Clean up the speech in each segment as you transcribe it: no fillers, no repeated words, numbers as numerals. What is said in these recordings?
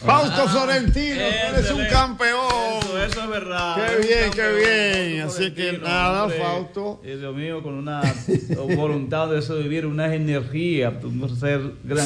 Fausto Florentino, tú eres un campeón. Eso es verdad. Qué bien, qué bien. Así que Florentino, nada, hombre, Fausto. Dios mío, con una voluntad de sobrevivir, una energía, ser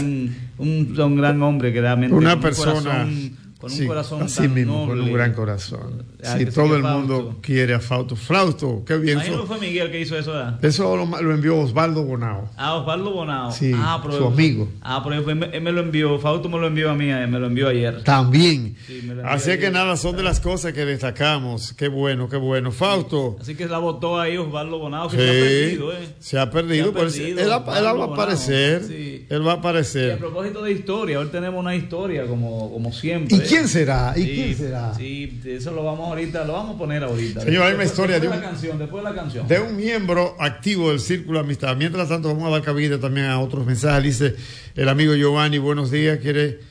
un gran hombre que realmente. Una persona. Con un corazón así tan mismo, noble. con un gran corazón. Sí, todo el Fausto. mundo quiere a Fausto. Fausto, qué bien. Imagino que fue Miguel que hizo eso, ¿verdad? Eso lo envió Osvaldo Bonao. Osvaldo Bonao. Sí, pero su amigo. Pero él me lo envió, Fausto me lo envió a mí, me lo envió ayer. También. Sí, me lo envió Así ayer. que nada, son de las cosas que destacamos. Qué bueno, qué bueno. Fausto. Así que la votó ahí Osvaldo Bonao, que Sí, se ha perdido, se ha perdido. Se ha perdido, Él va Osvaldo a aparecer. Bonao, sí. Él va a Y a aparecer. propósito de historia, hoy tenemos una historia como siempre. ¿Y quién será? ¿Y Sí, quién será? Sí, eso lo vamos a poner ahorita. Señor, hay una Después- historia después de la canción. de un miembro activo del Círculo de Amistad. Mientras tanto, vamos a dar cabida también a otros mensajes. Dice el amigo Giovanni, buenos días, quiere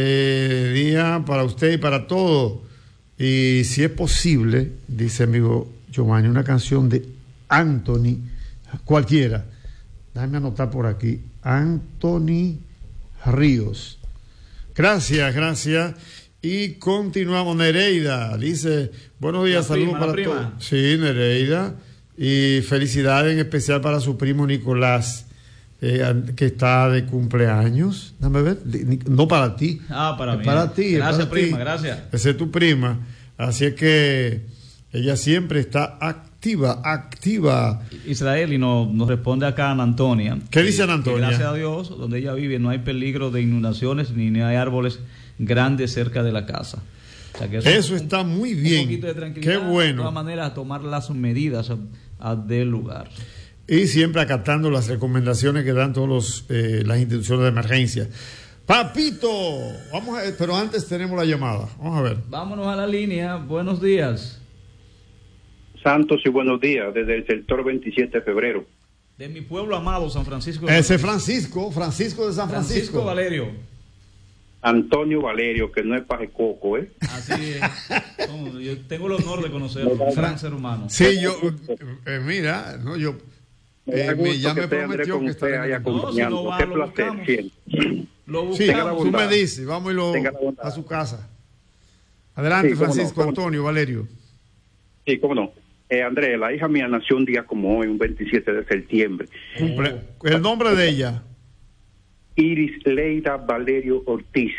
día para usted y para todos. Y si es posible, dice amigo Giovanni, una canción de Anthony, cualquiera. Déjame anotar por aquí. Anthony Ríos. Gracias, gracias. Y continuamos. Nereida dice, buenos días, saludos para todos. Sí, Nereida. Y felicidades en especial para su primo Nicolás, que está de cumpleaños. Déjame ver. No para ti. Para mí. Para ti. Gracias, para prima, ti. gracias. Esa es tu prima. Así es que ella siempre está activa. Israel, y nos responde acá Ana Antonia. ¿Qué dice Ana Antonia? Gracias a Dios, donde ella vive no hay peligro de inundaciones ni hay árboles grandes cerca de la casa. O sea que eso está muy bien. Un poquito de tranquilidad. Qué bueno. De todas maneras, tomar las medidas del lugar. Y siempre acatando las recomendaciones que dan todas las instituciones de emergencia. Papito, vamos a ver, pero antes tenemos la llamada. Vamos a ver. Vámonos a la línea. Buenos días. Santos y buenos días, desde el sector 27 de febrero. De mi pueblo amado, San Francisco. Ese Francisco de San Francisco. Francisco Valerio. Antonio Valerio, que no es pajecoco, ¿eh? Así es. Yo tengo el honor de conocerlo, un gran ser humano. Sí, yo, mira, no, yo, ya me prometió que estaría acompañando. No, si Qué no va, placer, siempre. Lo sí, buscamos. tú me dices, vamos a su casa. Adelante, sí, Francisco no, Antonio Valerio. Sí, cómo no. Andrés, la hija mía nació un día como hoy, un 27 de septiembre. El nombre de ella. Iris Leida Valerio Ortiz.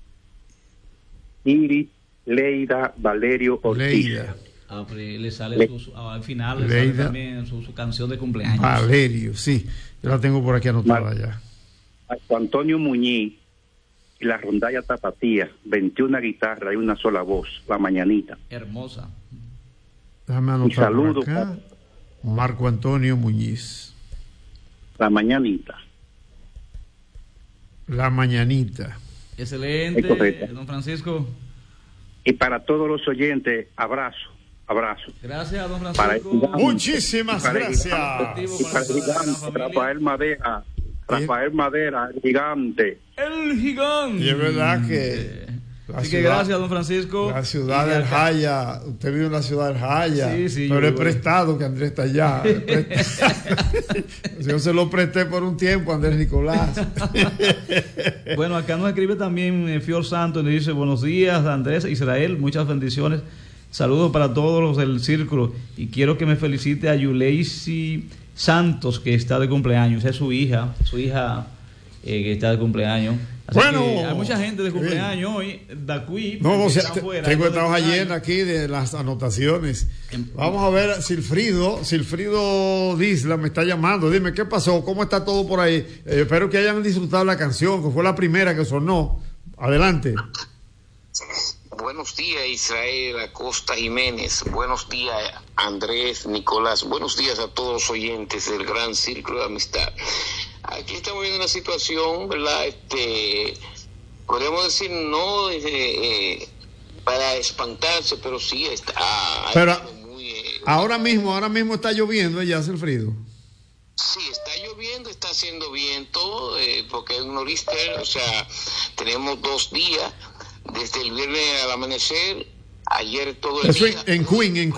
Iris Leida Valerio Ortiz. Leida. Pero le sale al final le sale también su canción de cumpleaños. Valerio, sí. Yo la tengo por aquí anotada ya. Marco Antonio Muñiz y la rondalla Tapatía, 21 guitarras y una sola voz, La Mañanita. Hermosa. Déjame anotar Y saludo por acá. Marco Antonio Muñiz. La Mañanita. La Mañanita. Excelente, don Francisco. Y para todos los oyentes, abrazo. Gracias, don Francisco. Muchísimas gracias. Y para el gigante, Rafael Madera, el gigante. El gigante. Y es verdad que... Así que gracias, don Francisco. La ciudad del Jaya, usted vive en la ciudad del Jaya, sí, pero he prestado que Andrés está allá. Yo se lo presté por un tiempo a Andrés Nicolás. Bueno, acá nos escribe también Fior Santos y nos dice: buenos días, Andrés, Israel, muchas bendiciones. Saludos para todos los del círculo y quiero que me felicite a Yuleisi Santos, que está de cumpleaños. Es su hija que está de cumpleaños. Así bueno, que hay mucha gente de cumpleaños hoy. Dacuí, no, tengo esta hoja llena aquí de las anotaciones. Vamos a ver, Silfrido Disla me está llamando. Dime, ¿qué pasó? ¿Cómo está todo por ahí? Espero que hayan disfrutado la canción, que fue la primera que sonó. Adelante. Buenos días, Israel Acosta Jiménez. Buenos días, Andrés Nicolás. Buenos días a todos los oyentes del Gran Círculo de Amistad. Aquí estamos viendo una situación, ¿verdad? Podríamos decir, no para espantarse, pero sí está. Pero ahora mismo está lloviendo ya, Silfrido. Sí, está lloviendo, está haciendo viento, porque es un nor'easter, o sea, tenemos 2 días, desde el viernes al amanecer, ayer todo el día. En Queens. En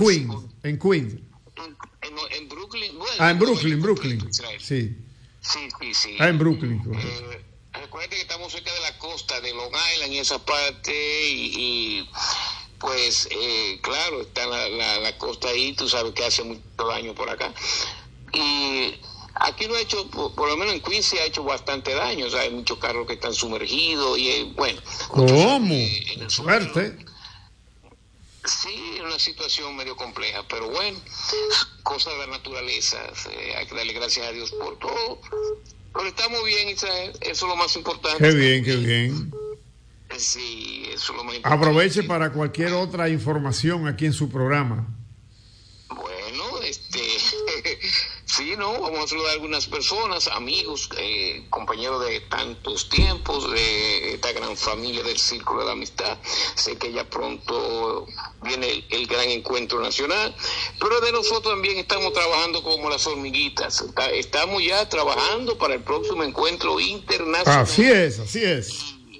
Brooklyn, bueno. En Brooklyn. Sí. Sí. En Brooklyn. acuérdate que estamos cerca de la costa de Long Island y esa parte, y pues claro, está la costa ahí, tú sabes que hace mucho daño por acá. Y aquí lo ha hecho, por lo menos en Queens se ha hecho bastante daño, o sea, hay muchos carros que están sumergidos y bueno. ¿Cómo? Suerte. Sí, una situación medio compleja, pero bueno, cosas de la naturaleza, hay que darle gracias a Dios por todo. Pero estamos bien, Israel, eso es lo más importante. Qué bien, qué bien. Sí, eso es lo más importante. Aproveche para cualquier otra información aquí en su programa. Bueno, sí, no, vamos a saludar a algunas personas, amigos, compañeros de tantos tiempos, de esta gran familia del Círculo de la Amistad. Sé que ya pronto viene el gran encuentro nacional, pero de nosotros también estamos trabajando como las hormiguitas. Estamos ya trabajando para el próximo encuentro internacional. Así es, así es.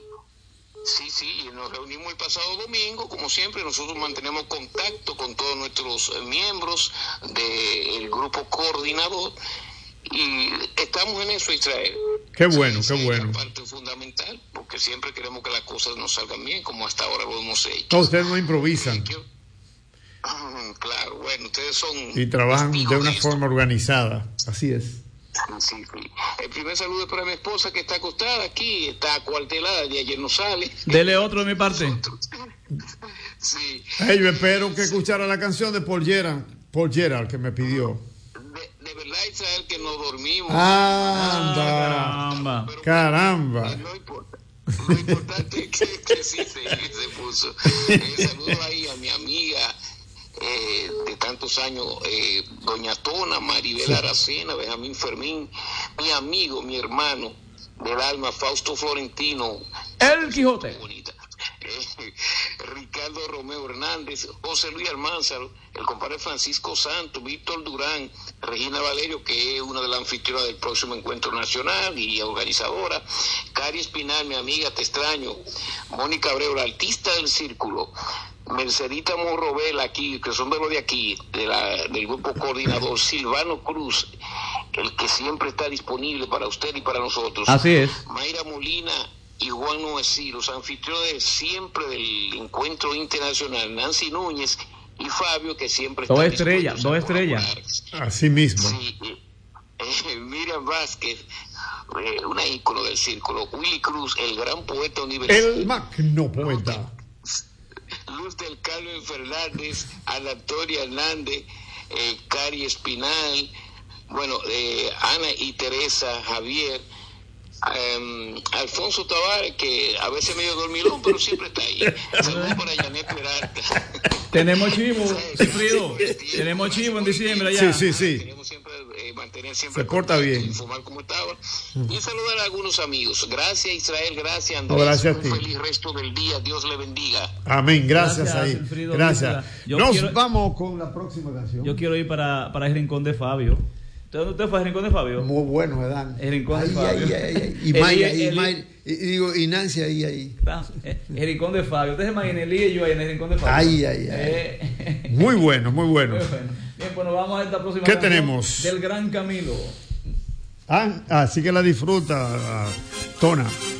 Sí, nos reunimos el pasado domingo, como siempre nosotros mantenemos contacto con todos nuestros miembros del grupo coordinador y estamos en eso, Israel. Qué bueno, Sí, qué bueno. es parte fundamental, porque siempre queremos que las cosas nos salgan bien, como hasta ahora lo hemos hecho. No, ustedes no improvisan Claro, bueno, ustedes son... y trabajan testigos de una esto. forma organizada. Así es. Sí. El primer saludo es para mi esposa que está acostada aquí, está acuartelada, de ayer no sale. Dele otro de mi parte. Sí. Hey, yo espero que escuchara la canción de Paul Gerald que me pidió. De verdad, Israel, que no dormimos. Anda. Pero Caramba. no importa. Lo importante es que sí se puso. Saludo ahí a mi amiga de tantos años, doña Tona, Maribel Aracena, Benjamín Fermín, mi amigo, mi hermano del alma, Fausto Florentino. El Quijote. Bonita. Ricardo Romeo Hernández, José Luis Almanzaro, el compadre Francisco Santos, Víctor Durán, Regina Valerio, que es una de las anfitrionas del próximo encuentro nacional y organizadora, Cari Espinal, mi amiga, te extraño, Mónica Abreu, la artista del círculo, Mercedita Morrobel, aquí, que son de los de aquí, del grupo coordinador, Silvano Cruz, el que siempre está disponible para usted y para nosotros. Así es. Mayra Molina y Juan Noesí, los anfitriones siempre del encuentro internacional, Nancy Núñez y Fabio, que siempre están Dos dispuestos a estrellas. colaborar. Así mismo. Sí, Miriam Vázquez, una ícono del círculo, Willy Cruz, el gran poeta universal, El magno poeta. Luz del Carmen Fernández, Ana Antonia Hernández, Cari Espinal, bueno, Ana y Teresa Javier, Alfonso Tavares, que a veces medio dormilón, pero siempre está ahí. Saludos para Janet Peralta. Tenemos chivo, Cifrido. Tenemos chivo en diciembre allá. Sí. Queremos siempre mantener siempre Se porta contacto, bien. informar cómo estaba y saludar a algunos amigos. Gracias, Israel, gracias, No, Andrés. gracias a Un ti. feliz resto del día, Dios le bendiga. Amén. Gracias, Gracias, ahí. Wilfrido Gracias. Díaz. Yo Nos quiero- vamos con la próxima canción. Yo quiero ir para el rincón de Fabio. ¿Usted fue al rincón de Fabio? Muy bueno, ¿verdad? El rincón de Fabio. Y Maya, y Nancy ahí. El rincón de Fabio. Usted se imagina Elías y yo ahí en el rincón de Fabio. Muy bueno, muy bueno. Muy bueno. Bien, pues nos vamos a esta próxima ¿Qué canción tenemos? del Gran Camilo. Así que la disfruta, Tona.